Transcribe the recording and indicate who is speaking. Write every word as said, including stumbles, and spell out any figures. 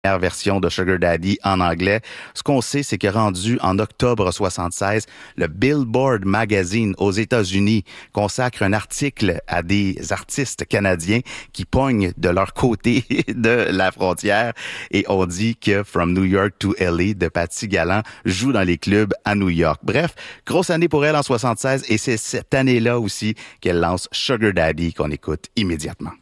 Speaker 1: version de Sugar Daddy en anglais. Ce qu'on sait, c'est que rendu en octobre soixante-seize, le Billboard Magazine aux États-Unis consacre un article à des artistes canadiens qui pognent de leur côté de la frontière et on dit que From New York to L A de Patty Gallant joue dans les clubs à New York. Bref, grosse année pour elle en soixante-seize et c'est cette année-là aussi qu'elle lance Sugar Daddy qu'on écoute immédiatement.